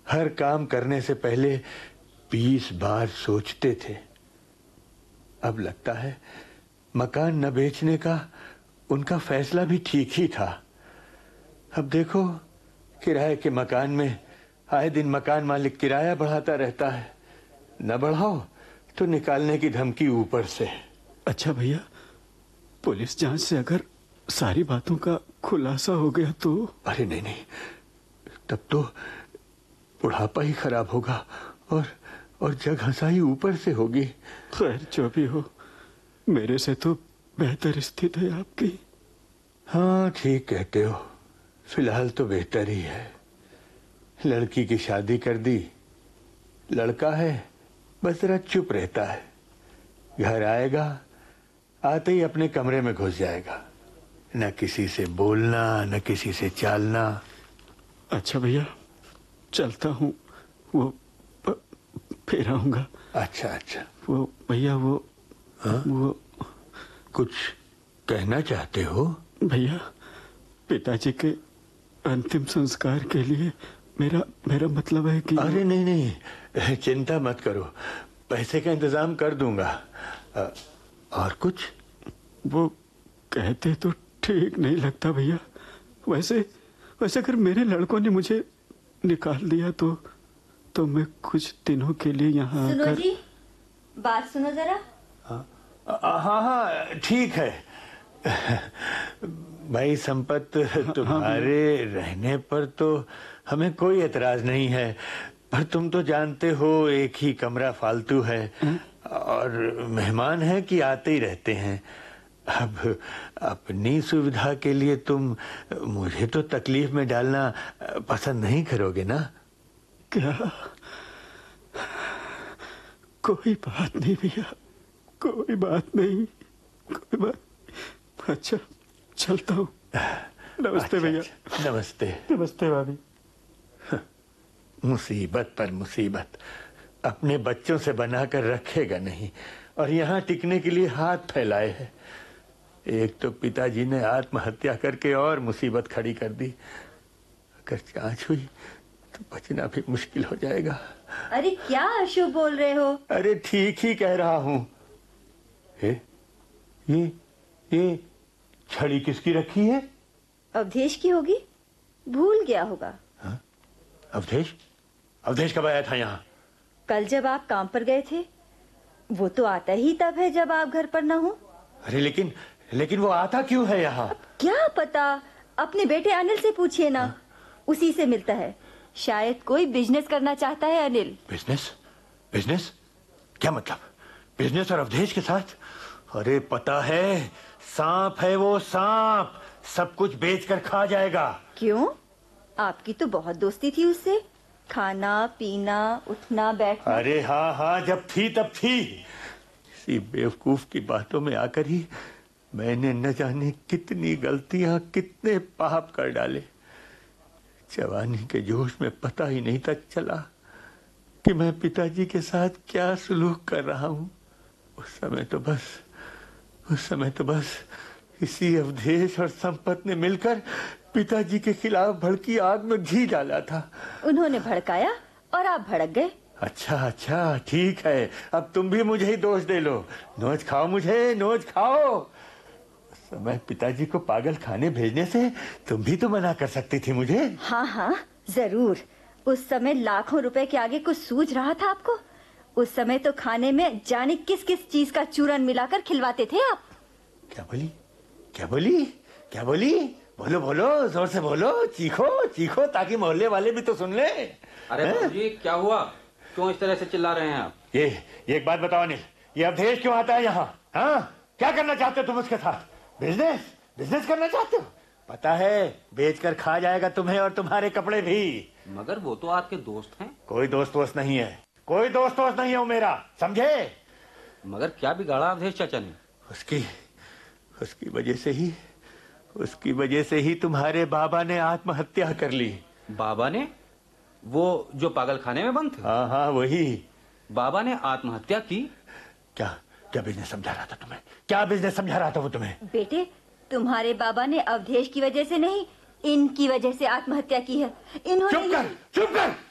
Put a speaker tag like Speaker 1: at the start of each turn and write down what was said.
Speaker 1: हर काम करने से पहले 20 बार सोचते थे। अब लगता है मकान न बेचने का उनका फैसला भी ठीक ही था। अब देखो, किराए के मकान में आए दिन मकान मालिक किराया बढ़ाता रहता है। न बढ़ाओ तो निकालने की धमकी ऊपर से।
Speaker 2: अच्छा भैया, पुलिस जांच से अगर सारी बातों का खुलासा हो गया तो?
Speaker 1: अरे नहीं नहीं, तब तो बुढ़ापा ही खराब होगा और जग हंसाई ऊपर से होगी।
Speaker 2: खैर जो भी हो, मेरे से तो बेहतर स्थिति है आपकी।
Speaker 1: हाँ ठीक कहते हो, फिलहाल तो बेहतर ही है। लड़की की शादी कर दी, लड़का है बस जरा चुप रहता है। घर आएगा, आते ही अपने कमरे में घुस जाएगा। न किसी से बोलना, न किसी से चालना।
Speaker 2: अच्छा भैया, चलता हूँ, वो फिर आऊंगा।
Speaker 1: अच्छा अच्छा।
Speaker 2: वो भैया वो
Speaker 1: कुछ कहना चाहते हो?
Speaker 2: भैया, पिताजी के अंतिम संस्कार के लिए मेरा मतलब है कि...
Speaker 1: अरे नहीं नहीं, चिंता मत करो, पैसे का इंतजाम कर दूंगा। और कुछ?
Speaker 2: वो कहते तो ठीक नहीं लगता भैया। वैसे अगर मेरे लड़कों ने मुझे निकाल दिया तो मैं कुछ दिनों के लिए यहाँ
Speaker 3: सुनो जी, बात सुनो जरा।
Speaker 1: हाँ ठीक है भाई, संपत तुम्हारे रहने पर तो हमें कोई एतराज नहीं है, पर तुम तो जानते हो एक ही कमरा फालतू है और मेहमान हैं कि आते ही रहते हैं। अब अपनी सुविधा के लिए तुम मुझे तो तकलीफ में डालना पसंद नहीं करोगे ना?
Speaker 2: क्या? कोई बात नहीं भैया, कोई बात नहीं, कोई बात। अच्छा चलता हूँ। नमस्ते भैया।
Speaker 1: नमस्ते।
Speaker 2: नमस्ते भाभी।
Speaker 1: मुसीबत पर मुसीबत अपने बच्चों से बनाकर रखेगा नहीं और यहाँ टिकने के लिए हाथ फैलाए है। एक तो पिताजी ने आत्महत्या करके और मुसीबत खड़ी कर दी। अगर जांच हुई तो बचना भी मुश्किल हो जाएगा।
Speaker 3: अरे क्या अशुभ बोल रहे हो?
Speaker 1: अरे ठीक ही कह रहा हूँ। ये छड़ी किसकी रखी है?
Speaker 3: अवधेश की होगी, भूल गया होगा।
Speaker 1: हाँ? अवधेश कब आया था यहाँ?
Speaker 3: कल जब आप काम पर गए थे। वो तो आता ही तब है जब आप घर पर न हो।
Speaker 1: अरे लेकिन वो आता क्यों है यहाँ?
Speaker 3: क्या पता, अपने बेटे अनिल से पूछिए ना। उसी से मिलता है। शायद कोई बिजनेस करना चाहता है अनिल।
Speaker 1: बिजनेस? क्या मतलब? बिजनेस और अवधेश के साथ? अरे पता है, सांप है वो, सांप सब कुछ बेचकर खा जाएगा।
Speaker 3: क्यों? आपकी तो बहुत दोस्ती थी उससे, खाना पीना उठना बैठना।
Speaker 1: अरे हाँ, जब थी तब थी। इसी बेवकूफ की बातों में आकर ही मैंने न जाने कितनी गलतियां, कितने पाप कर डाले। जवानी के जोश में पता ही नहीं तक चला कि मैं पिताजी के साथ क्या सलूक कर रहा हूँ। उस समय तो बस इसी अवधेश और संपत ने मिलकर पिताजी के खिलाफ भड़की आग में घी डाला था। उन्होंने
Speaker 3: भड़काया और आप भड़क गए।
Speaker 1: अच्छा ठीक है, अब तुम भी मुझे ही दोष दे लो। नोच खाओ मुझे, नोच खाओ। उस समय पिताजी को पागल खाने भेजने से तुम भी तो मना कर सकती थी मुझे।
Speaker 3: हाँ जरूर। उस समय लाखों रुपए के आगे कुछ सूझ रहा था आपको? उस समय तो खाने में जाने किस किस चीज का चूरन मिलाकर खिलवाते थे आप।
Speaker 1: क्या बोली? बोलो, जोर से बोलो, चीखो ताकि मोहल्ले वाले भी तो सुन ले।
Speaker 4: अरे बाबूजी, क्या हुआ? क्यों इस तरह से चिल्ला रहे हैं आप?
Speaker 1: ये एक बात बताओ अनिल, ये अवधेश क्यों आता है यहाँ? हाँ, क्या करना चाहते हो तुम उसके साथ? बिजनेस करना चाहते हो? पता है बेचकर खा जाएगा तुम्हें और तुम्हारे कपड़े भी।
Speaker 4: मगर वो तो आपके दोस्त हैं।
Speaker 1: कोई दोस्त नहीं है वो मेरा, समझे?
Speaker 4: मगर क्या बिगाड़ा अवधेश चाचा ने?
Speaker 1: उसकी वजह से ही तुम्हारे बाबा ने आत्महत्या कर ली।
Speaker 4: बाबा ने? वो जो पागल खाने में बंद थे?
Speaker 1: हाँ वही।
Speaker 4: बाबा ने आत्महत्या की?
Speaker 1: क्या बिजनेस समझा रहा था तुम्हें? क्या बिजनेस समझा रहा था वो तुम्हें?
Speaker 3: बेटे, तुम्हारे बाबा ने अवधेश की वजह से नहीं, इनकी वजह से आत्महत्या की है। इन्होंने...
Speaker 1: चुप कर!